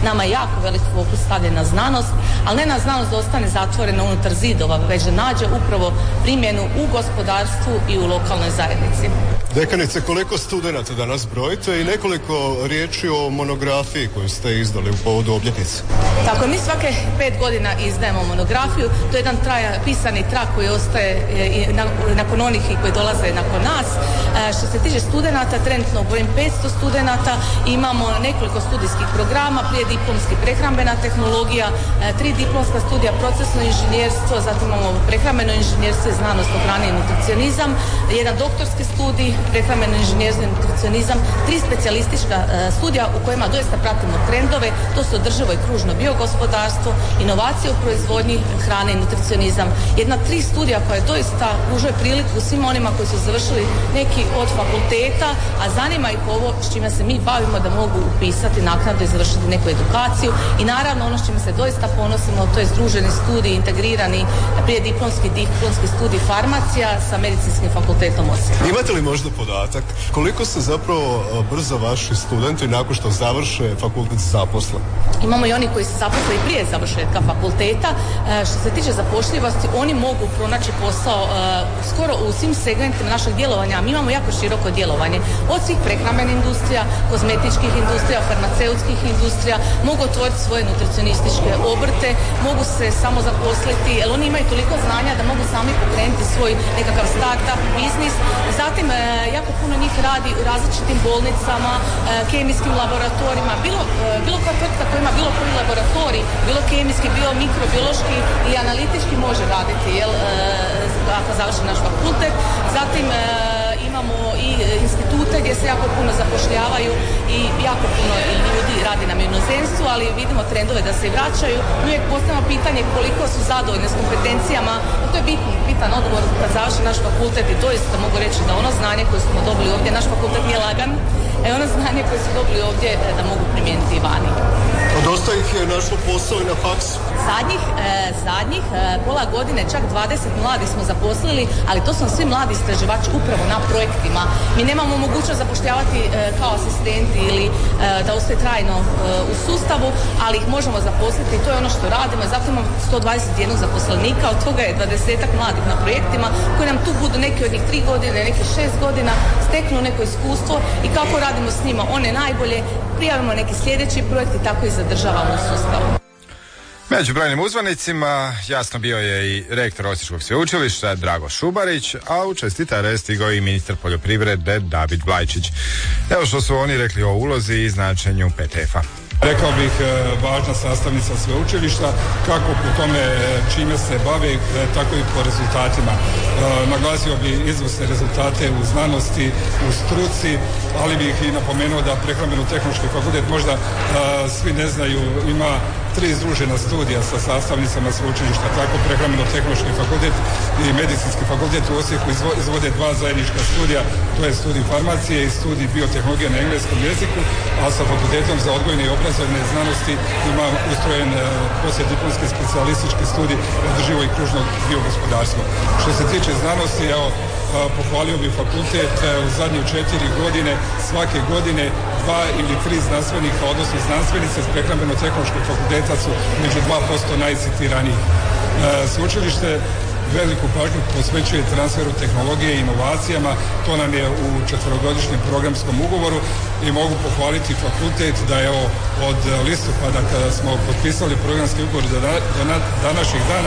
Nama je jako velik fokus stavljen na znanost, ali ne na znanost da ostane zatvorena unutar zidova, već da nađe upravo primjenu u gospodarstvu i u lokalnoj zajednici. Dekanice, koliko studenata danas brojite i nekoliko riječi o monografiji koju ste izdali u povodu obljetnice? Tako, mi svake 5 godina izdajemo monografiju, to je jedan pisani trag koji ostaje nakon onih koji dolaze nakon nas. Što se tiče studenata, trenutno brojim 500 studenata, imamo nekoliko studijskih programa, prije diplomski prehrambena tehnologija, 3 diplomska studija procesno inženjerstvo, zatim imamo prehrambeno inženjerstvo i znanost o hrani i nutricionizam, jedan doktorski studij, prehrambeno inženjerstvo i nutricionizam, 3 specijalistička studija u kojima doista pratimo trendove, to su održivo i kružno biogospodarstvo, inovacije u proizvodnji hrane i nutricionizam. Jedna 3 studija koja je doista pružuje priliku svim onima koji su završili neki od fakulteta, a zanima ih ovo s čime se mi bavimo da mogu upisati naknadno i završiti neku edukaciju i naravno ono s čime se doista ponosimo, to je združeni studij, integrirani prije diplomski studij farmacija sa medicinskim fakultetom Osijek. Imate li možda podatak koliko se zapravo brzo vaši studenti nakon što završe fakultet zaposle? Imamo i oni koji se zaposle i prije završetka fakulteta. Što se tiče zapošljivosti, oni mogu pronaći posao skoro u svim segmentima našeg djelovanja. Mi imamo jako široko djelovanje. Od svih prehrambenih industrija, kozmetičkih industrija, farmaceutskih industrija, mogu otvoriti svoje nutricionističke obrte, mogu se samo zaposliti, jer oni imaju toliko znanja da mogu sami pokrenuti svoj nekakav start-up biznis. Zatim, jako puno njih radi u različitim bolnicama, kemijskim laboratorijima, bilo koja tvrtka koja ima bilo koji laboratorij, bilo kemijski, bilo mikrobiološki i analitički može raditi, ako završi naš fakultet. Zatim imamo i institute gdje se jako puno zapošljavaju i jako puno ljudi radi nam u inozemstvu, ali vidimo trendove da se vraćaju. Uvijek postavljamo pitanje koliko su zadovoljne s kompetencijama, to je bitan odgovor kad završi naš fakultet i doista mogu reći da ono znanje koje smo dobili ovdje, naš fakultet nije lagan, ono znanje koje su dobili ovdje da mogu primijeniti i vani. Dosta ih je našlo posao i na faksu. Zadnjih pola godine čak 20 mladih smo zaposlili, ali to su svi mladi istraživači upravo na projektima. Mi nemamo mogućnost zapošljavati kao asistenti ili da ostaje trajno u sustavu, ali ih možemo zaposliti i to je ono što radimo. Zato imamo 121 zaposlenika, od toga je 20-ak mladih na projektima koji nam tu budu neki od njih 3 godine, neki 6 godina, steknu neko iskustvo i kako radimo s njima one najbolje, prijavimo neki sljedeći projekt i tako i zadržavamo u sustavu. Među brojnim uzvanicima jasno bio je i rektor Osječkog sveučilišta Drago Šubarić, a u čestitare je stigao i ministar poljoprivrede David Blajčić. Evo što su oni rekli o ulozi i značenju PTF-a. Rekao bih važna sastavnica sveučilišta, kako po tome čime se bave, tako i po rezultatima. Naglasio bih izvrsne rezultate u znanosti, u struci, ali bih i napomenuo da prehrambeno-tehnološki fakultet, možda svi ne znaju, ima 3 združena studija sa sastavnicama sveučilišta, tako prehrambeno-tehnološki fakultet i medicinski fakultet u Osijeku izvode 2 zajednička studija, to je studij farmacije i studij biotehnologije na engleskom jeziku, a sa fakultetom za odgojne i obrazovne znanosti ima ustrojen poslijediplomski specijalistički studij održivo i kružno biogospodarstvo. Što se tiče znanosti, pohvalio bi fakultet u zadnje 4 godine, svake godine 2 ili 3 znanstvenika, odnosno znanstvenice s prehrambeno-tehnološkog fakulteta su među 2% najcitiranijih. Sveučilište veliku pažnju posvećuje transferu tehnologije i inovacijama, to nam je u 4-godišnjem programskom ugovoru i mogu pohvaliti fakultet da je od listopada kada smo potpisali programski ugovor do današnjih dana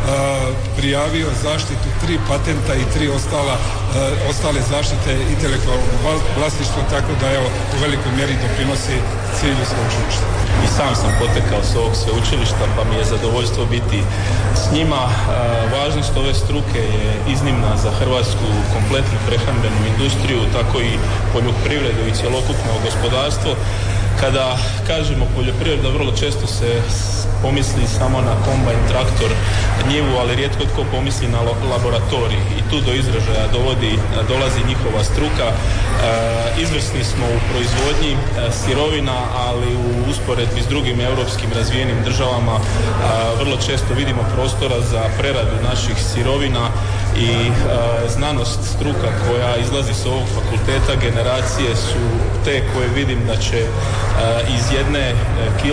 prijavio zaštitu 3 patenta i 3 ostale zaštite intelektualnog vlasništva, tako da u velikoj mjeri doprinosi cilju sveučilišta. I sam sam potekao s ovog sveučilišta, pa mi je zadovoljstvo biti s njima. Važnost ove struke je iznimna za hrvatsku kompletnu prehrambenu industriju, tako i poljoprivredu i cjelokupno gospodarstvo. Kada kažemo poljoprivreda, vrlo često se pomisli samo na kombajn, traktor, njivu, ali rijetko tko pomisli na laboratorij i tu do izražaja dolazi njihova struka. Izvrsni smo u proizvodnji sirovina, ali u usporedbi s drugim europskim razvijenim državama vrlo često vidimo prostora za preradu naših sirovina i znanost, struka koja izlazi s ovog fakulteta, generacije su te koje vidim da će iz jedne